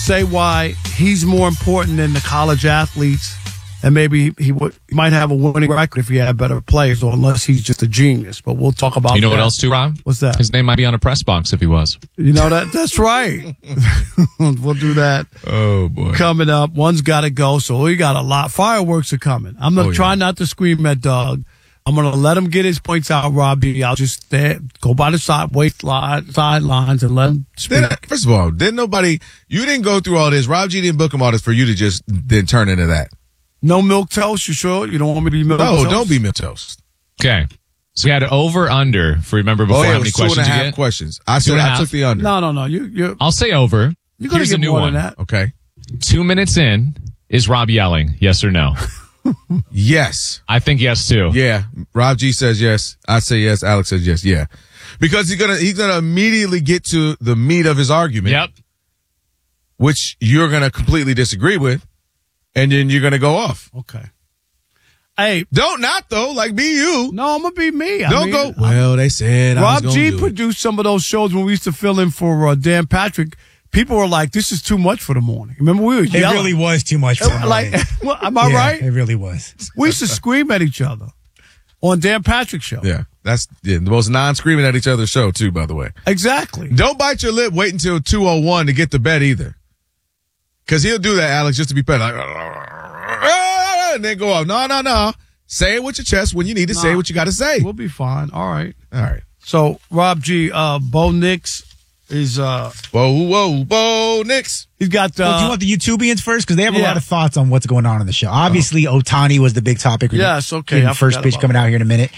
say why he's more important than the college athletes, and maybe he might have a winning record if he had better players, or unless he's just a genius. But we'll talk about that. You know what else too, Rob? What's that? His name might be on a press box if he was. You know that's right. We'll do that. Oh, boy. Coming up. One's got to go, so we got a lot. Fireworks are coming. I'm going to try not to scream at Doug. I'm going to let him get his points out, Robbie. I'll just go by the sidelines and let him speak. First of all, you didn't go through all this. Rob G didn't book him all this for you to just then turn into that. No milk toast, you sure? You don't want me to be milk toast? No, don't be milk toast. Okay. So we had an over-under, if you remember before, how many questions you get? 2.5 questions. I said I took the under. No. I'll say over. You're going to get a new more one. than that. Okay. 2 minutes in, is Rob yelling, yes or no? Yes. I think yes, too. Yeah. Rob G says yes. I say yes. Alex says yes. Yeah. Because he's gonna immediately get to the meat of his argument. Yep. Which you're gonna completely disagree with, and then you're gonna go off. Okay. Hey. Don't not though, like be you. No, I'm gonna be me. Don't go. Well, they said Rob G produced some of those shows when we used to fill in for Dan Patrick. People were like, "This is too much for the morning." Remember, we were yelling. It really was too much for the morning. Well, am I right? It really was. We used to scream at each other on Dan Patrick's show. Yeah, that's the most non-screaming at each other's show too. By the way, exactly. Don't bite your lip. Wait until 2:01 to get to bed either, because he'll do that, Alex, just to be petty, like, and then go off. No. Say it with your chest when you need to say what you got to say. We'll be fine. All right. So Rob G, Bo Nix. Is Bo Nix. He's got. Do you want the YouTubians first? Because they have a lot of thoughts on what's going on in the show. Obviously, Ohtani was the big topic. Yes, okay. First pitch coming out here in a minute.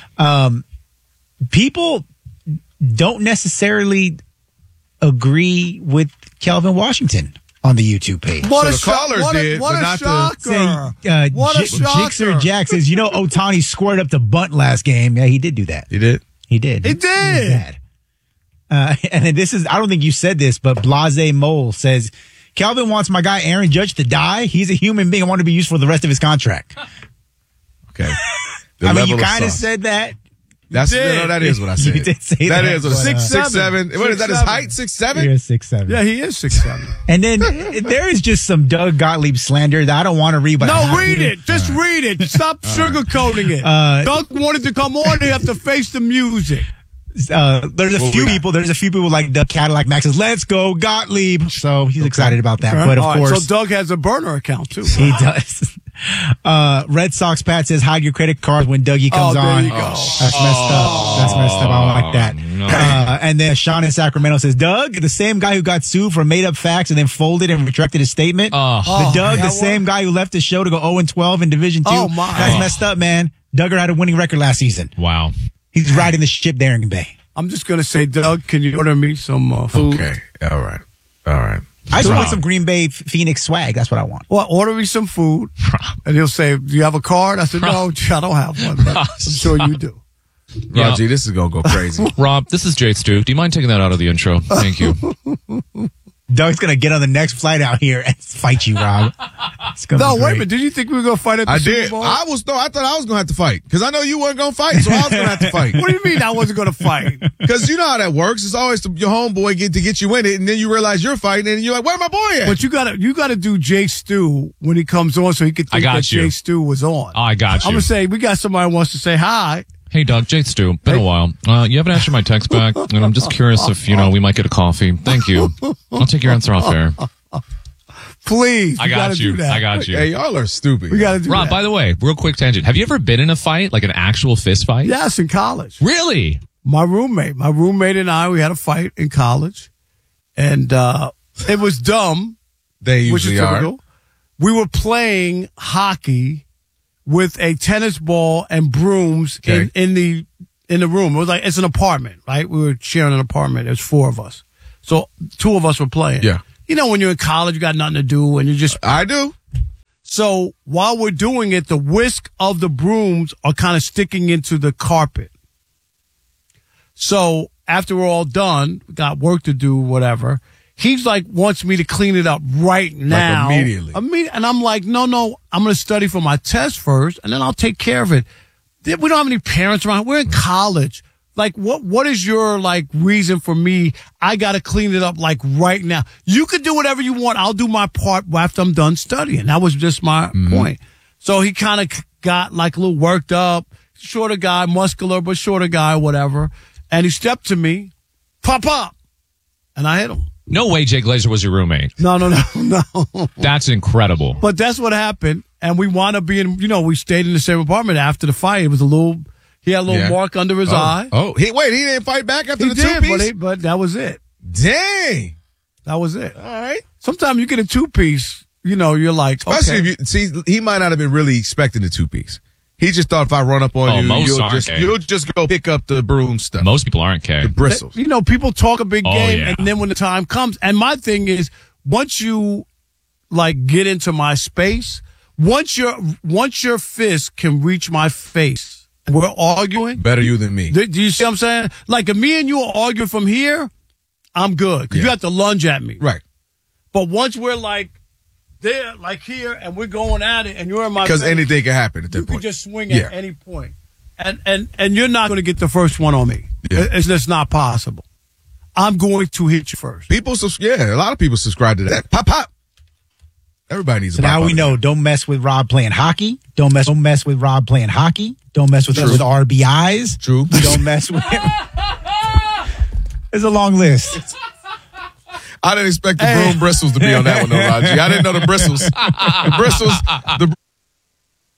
People don't necessarily agree with Kelvin Washington on the YouTube page. What so the callers did, what but a not shocker! What a shocker! Jixer Jack says, "You know, Ohtani squared up to bunt last game. Yeah, he did do that. He did. He did. And then I don't think you said this, but Blase Mole says, Calvin wants my guy Aaron Judge to die. He's a human being. I want to be used for the rest of his contract. Okay. I mean, you kind of said that. That is what I said. You did say that. That is what I said. 6'7". What is that? His height? 6'7"? He is 6'7". Yeah, he is 6'7". And then there is just some Doug Gottlieb slander that I don't want to read. But read it. Just read it. Stop sugarcoating it. Doug wanted to come on. They have to face the music. There's a few people like Doug Cadillac Max says, "Let's go Gottlieb." So he's excited about that. But of course, so Doug has a burner account too. He does. Red Sox Pat says, "Hide your credit cards when Dougie comes on." There you go. That's messed up. That's messed up. I don't like that. No. And then Sean in Sacramento says, "Doug, the same guy who got sued for made up facts and then folded and retracted his statement. The same guy who left the show to go 0-12 in Division 2. Oh my, that's messed up, man. Duggar had a winning record last season. Wow." He's riding the ship there in Bay. I'm just going to say, Doug, can you order me some food? Okay. All right. I just want some Green Bay Phoenix swag. That's what I want. Well, order me some food. And he'll say, "Do you have a card?" I said, "No, I don't have one, but I'm sure you do." Roger, this is going to go crazy. Rob, this is Jay Stu. Do you mind taking that out of the intro? Thank you. Doug's going to get on the next flight out here and fight you, Rob. No, wait a minute. Did you think we were going to fight at the Super Bowl? I thought I was going to have to fight because I know you weren't going to fight, so I was going to have to fight. What do you mean I wasn't going to fight? Because you know how that works. It's always your homeboy to get you in it, and then you realize you're fighting, and you're like, "Where's my boy at?" But you got to do Jay Stu when he comes on, so he could think that Jay Stu was on. Oh, I got you. I'm gonna say we got somebody who wants to say hi. Hey, Doug, Jay Stu. Been a while. You haven't answered my text back, and I'm just curious if we might get a coffee. Thank you. I'll take your answer off air. Please, I got you. I got you. Hey, y'all are stupid. We got to do Rob, that. by the way, real quick tangent. Have you ever been in a fight, like an actual fist fight? Yes, in college. Really? My roommate and I, we had a fight in college, and it was dumb. They usually are. Typical. We were playing hockey with a tennis ball and brooms in the room. It was like, it's an apartment, right? We were sharing an apartment. There's 4 of us. So 2 of us were playing. Yeah. You know, when you're in college, you got nothing to do and you just. I do. So while we're doing it, the whisk of the brooms are kind of sticking into the carpet. So after we're all done, got work to do, whatever. He's like, wants me to clean it up right now. Like immediately. And I'm like, no, I'm going to study for my test first, and then I'll take care of it. We don't have any parents around. We're in college. Like, what is your, like, reason for me? I got to clean it up, like, right now. You could do whatever you want. I'll do my part after I'm done studying. That was just my point. So he kind of got, like, a little worked up. Shorter guy, muscular, but shorter guy, whatever. And he stepped to me, pop. And I hit him. No way Jay Glazer was your roommate. No. That's incredible. But that's what happened. And we wound up being, we stayed in the same apartment after the fight. It was he had a little mark under his eye. Oh, he didn't fight back after the two-piece? But that was it. Dang. That was it. All right. Sometimes you get a two-piece, you're like, especially if he might not have been really expecting the two-piece. He just thought if I run up on you'll just go pick up the broom stuff. Most people aren't, Kay. The bristles. People talk a big game, yeah. and then when the time comes, and my thing is, once you, like, get into my space, once your fist can reach my face, we're arguing. Better you than me. Do you see what I'm saying? Like, if me and you are arguing from here, I'm good. Because you have to lunge at me. Right. But once we're, like, there, like here, and we're going at it, and you're in my because face, anything can happen at that point. You can just swing at any point. And you're not going to get the first one on me. Yeah. It's just not possible. I'm going to hit you first. A lot of people subscribe to that. Pop. Everybody needs a pop. So now we know, don't mess with Rob playing hockey. Don't mess with Rob playing hockey. Don't mess with RBIs. True. Don't mess with him. There's a long list. I didn't expect the broom bristles to be on that one, though, Raji. I didn't know the bristles. The bristles.